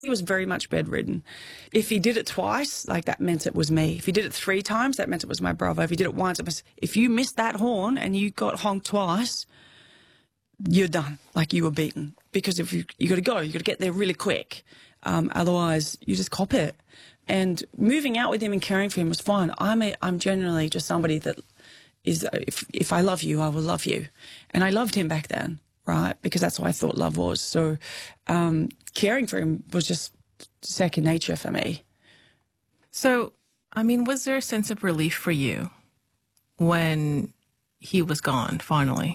He was very much bedridden. If he did it twice, like, that meant it was me. If he did it 3 times, that meant it was my brother. If he did it once, it was, if you missed that horn and you got honked twice, you're done. Like, you were beaten. Because if you got to go, you got to get there really quick. Otherwise, you just cop it. And moving out with him and caring for him was fine. I'm generally just somebody that is, if I love you, I will love you. And I loved him back then, right? Because that's what I thought love was. So caring for him was just second nature for me. So, I mean, was there a sense of relief for you when he was gone, finally?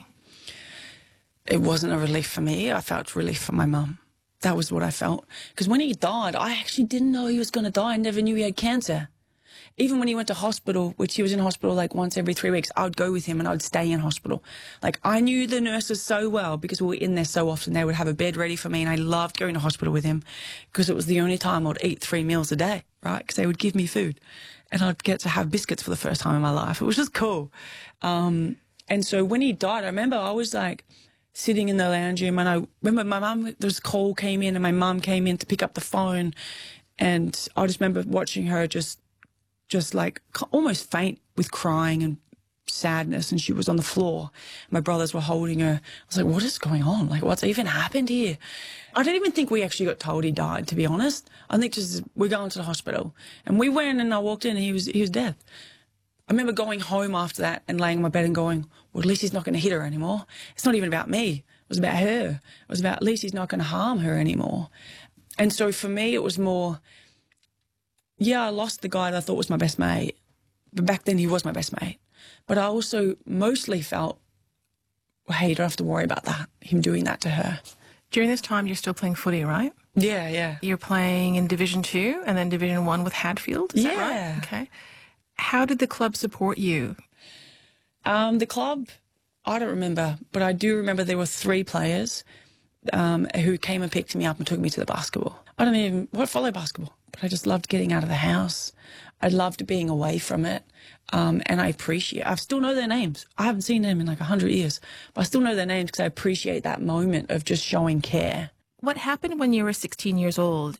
It wasn't a relief for me. I felt relief for my mum. That was what I felt. Because when he died, I actually didn't know he was going to die. I never knew he had cancer. Even when he went to hospital, which he was in hospital like once every 3 weeks, I would go with him and I would stay in hospital. Like, I knew the nurses so well because we were in there so often. They would have a bed ready for me, and I loved going to hospital with him because it was the only time I'd eat 3 meals a day, right? Because they would give me food and I'd get to have biscuits for the first time in my life. It was just cool. And so when he died, I remember I was like sitting in the lounge room, and I remember my mum, this call came in and my mum came in to pick up the phone, and I just remember watching her just like almost faint with crying and sadness, and she was on the floor. My brothers were holding her. I was like, what is going on? Like, what's even happened here? I don't even think we actually got told he died, to be honest. I think just we're going to the hospital. And we went, and I walked in and he was dead. I remember going home after that and laying in my bed and going, well, at least he's not going to hit her anymore. It's not even about me. It was about her. It was about, at least he's not going to harm her anymore. And so for me, it was more, yeah, I lost the guy that I thought was my best mate. But back then he was my best mate. But I also mostly felt, well, hey, you don't have to worry about that, him doing that to her. During this time, you're still playing footy, right? Yeah, yeah. You're playing in Division 2 and then Division 1 with Hadfield, is that right? Okay. How did the club support you? The club, I don't remember, but I do remember there were 3 players who came and picked me up and took me to the basketball. I don't even follow basketball, but I just loved getting out of the house. I loved being away from it, and I still know their names. I haven't seen them in like 100 years, but I still know their names because I appreciate that moment of just showing care. What happened when you were 16 years old